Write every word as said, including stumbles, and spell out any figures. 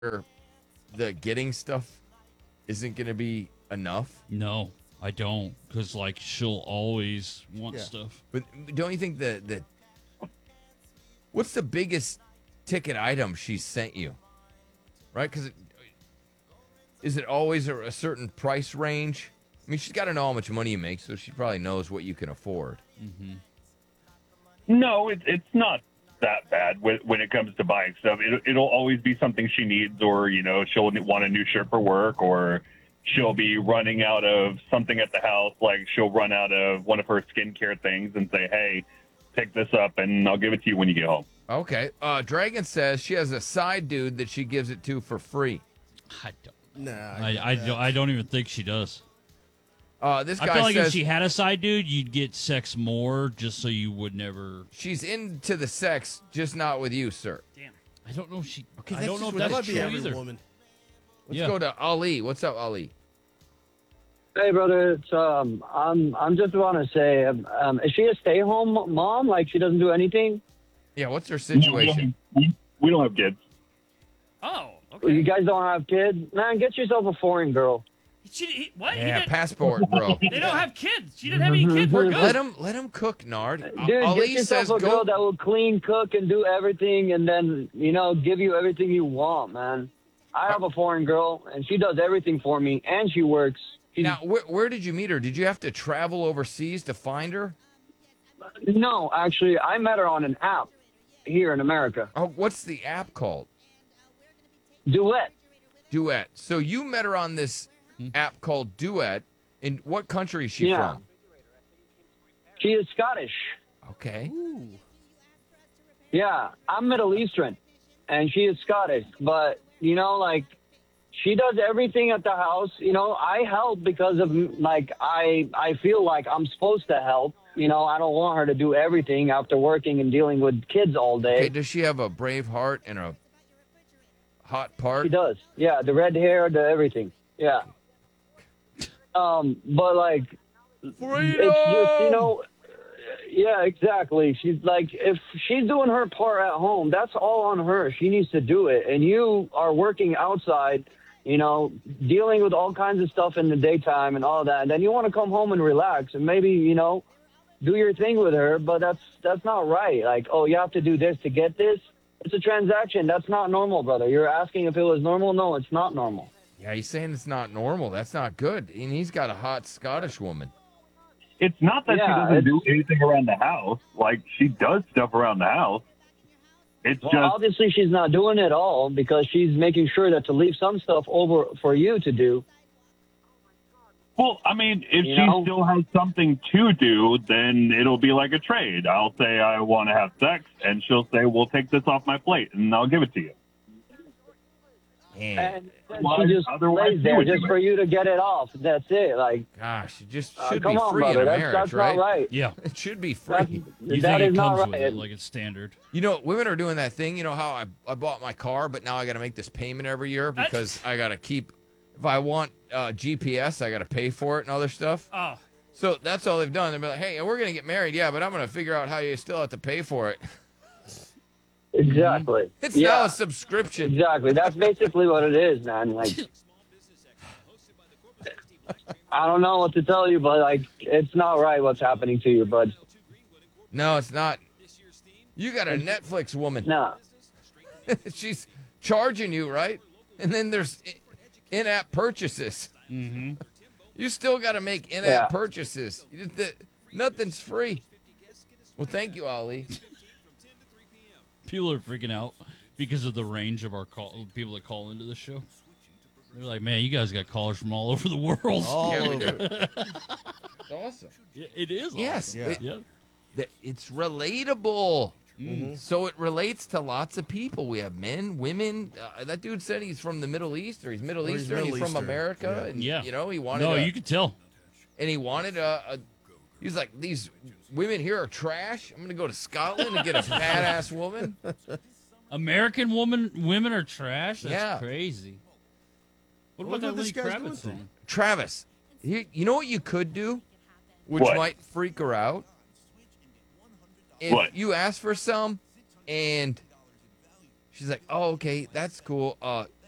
the getting stuff isn't going to be enough? No, I don't, because like she'll always want Yeah. stuff. But don't you think that that what's the biggest ticket item she sent you? Right? Because is it always a, a certain price range? I mean, she's got to know how much money you make, so she probably knows what you can afford. Mm-hmm. No, it, it's not that bad when, when it comes to buying stuff. It, it'll always be something she needs, or, you know, she'll want a new shirt for work, or she'll be running out of something at the house. Like she'll run out of one of her skincare things and say, hey, pick this up and I'll give it to you when you get home. Okay. Uh, Dragon says she has a side dude that she gives it to for free. I don't. Nah, I I, don't, I don't even think she does. Uh, this guy I feel like says if she had a side dude, you'd get sex more, just so you would never. she's into the sex, just not with you, sir. Damn. I don't know if she. Okay, I that's don't know just if what that that's might be true every either. woman. Let's Yeah. go to Ali. What's up, Ali? Hey, brother. It's um, I'm I'm just want to say, um, um, is she a stay-home mom? Like she doesn't do anything? Yeah, what's her situation? We, we don't have kids. Oh, You okay. guys don't have kids? Man, get yourself a foreign girl. She, he, what? He Yeah, didn't- passport, bro. they don't have kids. She didn't have any kids. We're good. Let him let him cook, Nard. A- Dude, Ali get yourself says a go. girl that will clean, cook, and do everything, and then you know give you everything you want, man. I have a foreign girl, and she does everything for me, and she works. She's, Now, where, where did you meet her? Did you have to travel overseas to find her? no, actually, I met her on an app here in America. Oh, what's the app called? Duet. Duet. So you met her on this app called Duet. In what country is she Yeah. from? She is Scottish. Okay. Yeah, I'm Middle Eastern, and she is Scottish. But you know, like, she does everything at the house. You know, I help because of like I I feel like I'm supposed to help. You know, I don't want her to do everything after working and dealing with kids all day. Okay, does she have a brave heart and a hot part? She does. Yeah, the red hair, the everything. Yeah. Um, but like, Freedom! it's just, you know, yeah, exactly. She's like, if she's doing her part at home, that's all on her. She needs to do it. And you are working outside, you know, dealing with all kinds of stuff in the daytime and all that. And then you want to come home and relax and maybe, you know, do your thing with her. But that's that's not right. Like, oh, you have to do this to get this. It's a transaction. That's not normal, brother. You're asking if it was normal? No, it's not normal. Yeah, he's saying it's not normal. That's not good. And he's got a hot Scottish woman. It's not that Yeah, she doesn't it's- do anything around the house. Like, she does stuff around the house. It's Well, just, obviously she's not doing it all because she's making sure that to leave some stuff over for you to do. well, I mean, if You she know? still has something to do, then it'll be like a trade. I'll say I want to have sex, and she'll say, well, take this off my plate, and I'll give it to you. Man, And then Why- she just otherwise lays you there would just do for it. you to get it off. That's it. Like, gosh, it just uh, should come be on, free brother. in a That's, marriage, that's right? not right. Yeah. It should be That's, free. You that think is it not comes right. with it like it's standard? You know, women are doing that thing. You know how I, I bought my car, but now I got to make this payment every year because I got to keep. If I want uh, G P S, I got to pay for it and other stuff. Oh, So that's all they've done. They've been like, "Hey, we're gonna get married, yeah, but I'm gonna figure out how you still have to pay for it." Exactly. It's yeah, now a subscription. exactly. That's basically what it is, man. Like, I don't know what to tell you, but like, it's not right what's happening to you, bud. No, it's not. You got a Netflix woman. No. She's charging you, right? And then there's i- in-app purchases. Mm-hmm. You still got to make in-app Yeah. purchases. You just- the- nothing's free. Well, thank you, Ali. People are freaking out because of the range of our call, people that call into the show. They're like, man, you guys got callers from all over the world. All Yeah, we over. do. It's awesome. Yeah, it is. Yes. awesome. Yeah. It- Yeah. that it's relatable. Mhm. So it relates to lots of people. We have men, women. Uh, that dude said he's from the Middle East, or he's Middle Or he's Eastern. He's, Middle from Eastern. America, Yeah. and Yeah. you know he wanted. No, a, you can tell. and he wanted a, a. He's like, these women here are trash. I'm gonna go to Scotland and get a badass woman. American woman, women are trash. That's Yeah. crazy. What Look about what that this Lenny guy's going Kravitz through. song? Travis, you, you know what you could do, which What? might freak her out. If What? you ask for some, and she's like, "Oh, okay, that's cool. Uh,